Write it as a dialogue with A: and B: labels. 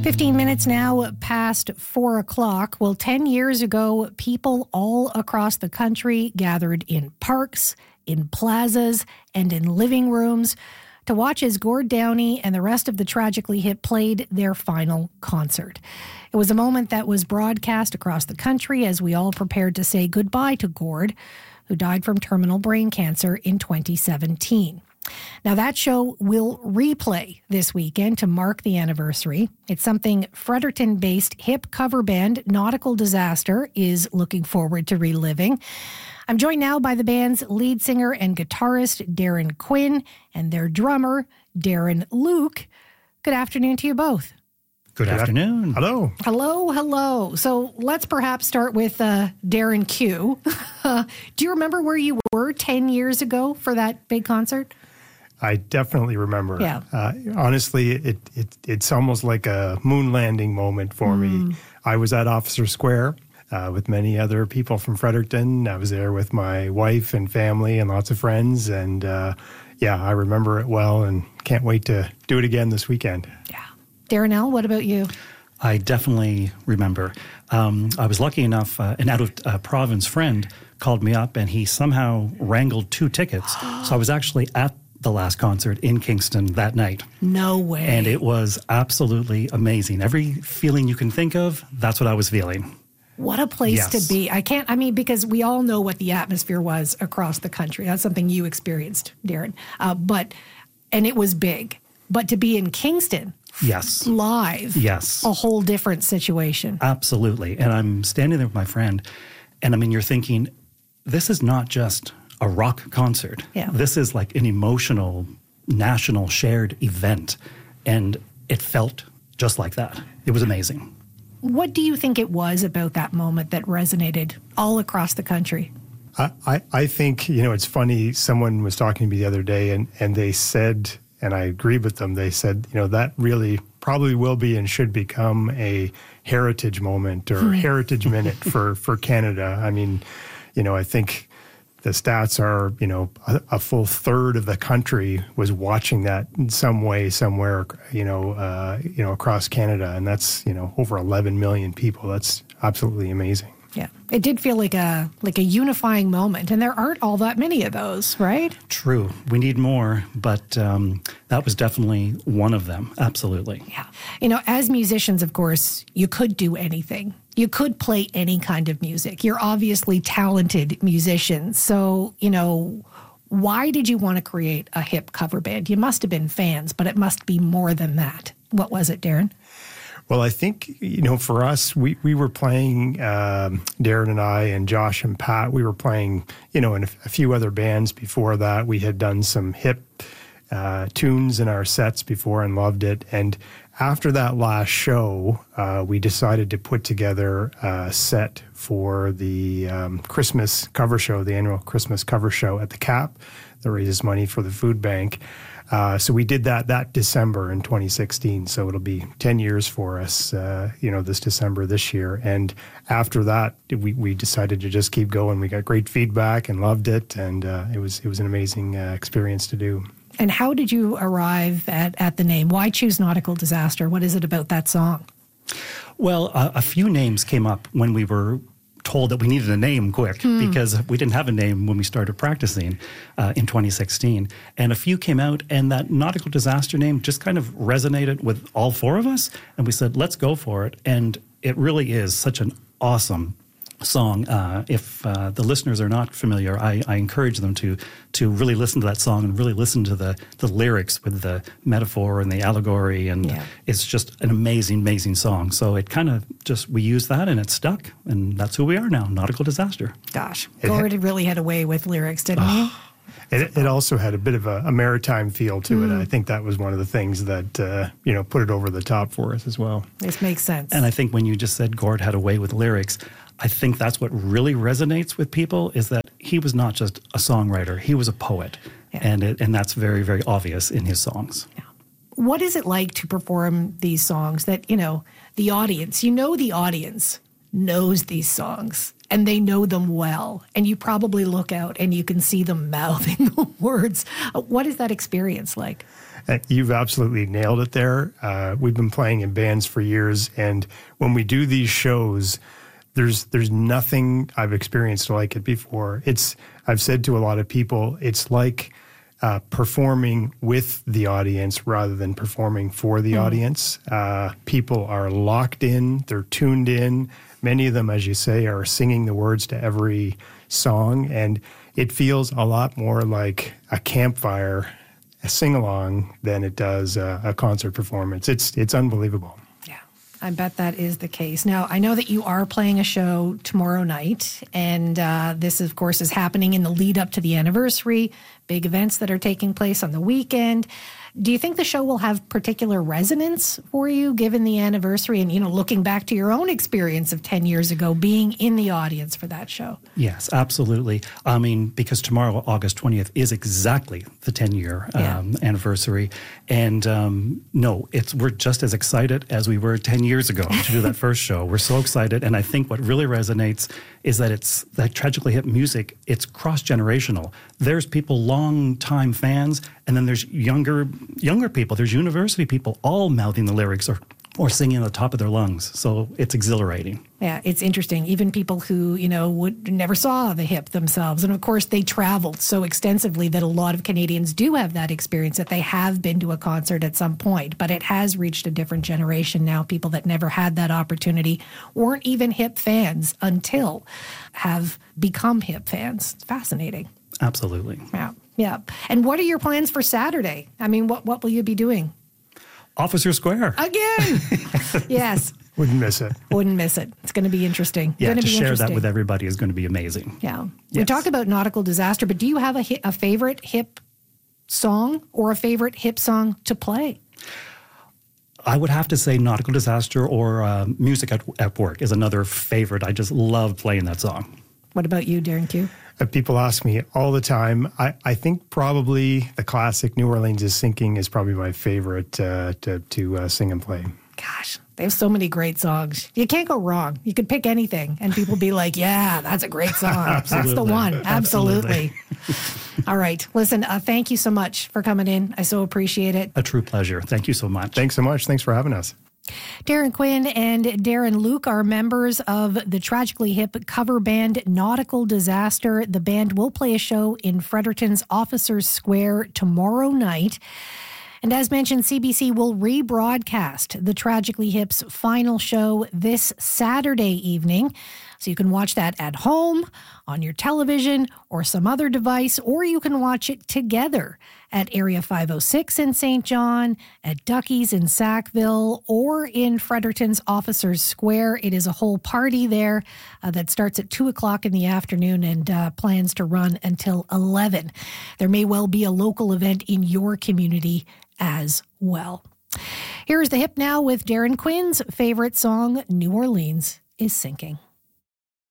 A: 15 minutes now past 4 o'clock. Well, 10 years ago, people all across the country gathered in parks, in plazas, and in living rooms to watch as Gord Downie and the rest of the Tragically Hip played their final concert. It was a moment that was broadcast across the country as we all prepared to say goodbye to Gord, who died from terminal brain cancer in 2017. Now, that show will replay this weekend to mark the anniversary. It's something Fredericton-based hip cover band Nautical Disaster is looking forward to reliving. I'm joined now by the band's lead singer and guitarist, Darren Quinn, and their drummer, Darren Luke. Good afternoon to you both.
B: Good afternoon.
C: Hello.
A: Hello. So let's perhaps start with Darren Q. Do you remember where you were 10 years ago for that big concert?
C: I definitely remember.
A: Yeah.
C: Honestly, it's almost like a moon landing moment for me. I was at Officer Square with many other people from Fredericton. I was there with my wife and family and lots of friends. And I remember it well and can't wait to do it again this weekend.
A: Yeah. Darren L., what about you?
B: I definitely remember. I was lucky enough, an out-of-province friend called me up and he somehow wrangled 2 tickets. So I was actually at the last concert in Kingston that night.
A: No way.
B: And it was absolutely amazing. Every feeling you can think of, that's what I was feeling.
A: What a place to be. Because we all know what the atmosphere was across the country. That's something you experienced, Darren. And it was big. But to be in Kingston,
B: yes,
A: live,
B: yes,
A: a whole different situation.
B: Absolutely. And I'm standing there with my friend, and you're thinking, this is not just a rock concert.
A: Yeah.
B: This is like an emotional, national shared event. And it felt just like that. It was amazing.
A: What do you think it was about that moment that resonated all across the country?
C: I think, it's funny, someone was talking to me the other day and they said, and I agree with them, they said, that really probably will be and should become a heritage moment or heritage minute for Canada. I think the stats are, a full third of the country was watching that in some way, somewhere, across Canada. And that's, over 11 million people. That's absolutely amazing.
A: Yeah. It did feel like a unifying moment. And there aren't all that many of those, right?
B: True. We need more. But that was definitely one of them. Absolutely.
A: Yeah. As musicians, of course, you could do anything. You could play any kind of music. You're obviously talented musicians. So, why did you want to create a hip cover band? You must have been fans, but it must be more than that. What was it, Darren?
C: Well, I think, for us, we were playing, Darren and I and Josh and Pat, we were playing, in a few other bands before that. We had done some hip tunes in our sets before and loved it. And after that last show, we decided to put together a set for the Christmas cover show, the annual Christmas cover show at the CAP that raises money for the food bank. So we did that December in 2016. So it'll be 10 years for us, this December this year. And after that, we decided to just keep going. We got great feedback and loved it. And it was an amazing experience to do.
A: And how did you arrive at the name? Why choose Nautical Disaster? What is it about that song?
B: Well, a few names came up when we were told that we needed a name quick because we didn't have a name when we started practicing in 2016. And a few came out, and that Nautical Disaster name just kind of resonated with all 4 of us. And we said, let's go for it. And it really is such an awesome song. If the listeners are not familiar, I encourage them to really listen to that song and really listen to the lyrics with the metaphor and the allegory. And it's just an amazing, amazing song. So it kind of we used that and it stuck. And that's who we are now, Nautical Disaster.
A: Gosh, Gord really had a way with lyrics, didn't he?
C: It also had a bit of a maritime feel to it. I think that was one of the things that, put it over the top for us as well.
A: This makes sense.
B: And I think when you just said Gord had a way with lyrics, I think that's what really resonates with people is that he was not just a songwriter, he was a poet. Yeah. And that's very, very obvious in his songs.
A: Yeah. What is it like to perform these songs that, the audience knows these songs and they know them well, and you probably look out and you can see them mouthing the words. What is that experience like?
C: You've absolutely nailed it there. We've been playing in bands for years, and when we do these shows, there's nothing I've experienced like it before. I've said to a lot of people, it's like performing with the audience rather than performing for the audience. People are locked in, they're tuned in. Many of them, as you say, are singing the words to every song, and it feels a lot more like a campfire, a sing-along, than it does a concert performance. It's unbelievable.
A: Yeah, I bet that is the case. Now, I know that you are playing a show tomorrow night, and this, of course, is happening in the lead up to the anniversary, big events that are taking place on the weekend. Do you think the show will have particular resonance for you given the anniversary and, looking back to your own experience of 10 years ago being in the audience for that show?
B: Yes, absolutely. I mean, because tomorrow, August 20th, is exactly the 10-year anniversary. And no, we're just as excited as we were 10 years ago to do that first show. We're so excited. And I think what really resonates is that it's that Tragically Hip music, it's cross-generational. There's people, long-time fans, and then there's younger people. There's university people all mouthing the lyrics or singing at the top of their lungs. So it's exhilarating.
A: Yeah, it's interesting. Even people who, never saw the Hip themselves. And of course, they traveled so extensively that a lot of Canadians do have that experience, that they have been to a concert at some point. But it has reached a different generation now. People that never had that opportunity weren't even Hip fans until have become Hip fans. It's fascinating.
B: Absolutely.
A: Yeah. And what are your plans for Saturday? I mean, what will you be doing?
B: Officer Square.
A: Again. Yes.
C: Wouldn't miss it.
A: Wouldn't miss it. It's going to be interesting.
B: Yeah, to share that with everybody is going to be amazing.
A: Yeah.
B: Yes.
A: We talked about Nautical Disaster, but do you have a favorite Hip song or a favorite Hip song to play?
B: I would have to say Nautical Disaster or Music at Work is another favorite. I just love playing that song.
A: What about you, Darren Q?
C: People ask me all the time. I think probably the classic New Orleans is Sinking is probably my favorite to sing and play.
A: Gosh, they have so many great songs. You can't go wrong. You could pick anything and people be like, yeah, that's a great song. That's the one. Absolutely. All right. Listen, thank you so much for coming in. I so appreciate it.
B: A true pleasure. Thank you so much.
C: Thanks so much. Thanks for having us.
A: Darren Quinn and Darren Luke are members of the Tragically Hip cover band Nautical Disaster. The band will play a show in Fredericton's Officers Square tomorrow night. And as mentioned, CBC will rebroadcast the Tragically Hip's final show this Saturday evening. So you can watch that at home, on your television, or some other device, or you can watch it together at Area 506 in St. John, at Ducky's in Sackville, or in Fredericton's Officers Square. It is a whole party there that starts at 2 o'clock in the afternoon and plans to run until 11. There may well be a local event in your community as well. Here's the Hip now with Darren Quinn's favorite song, New Orleans is Sinking.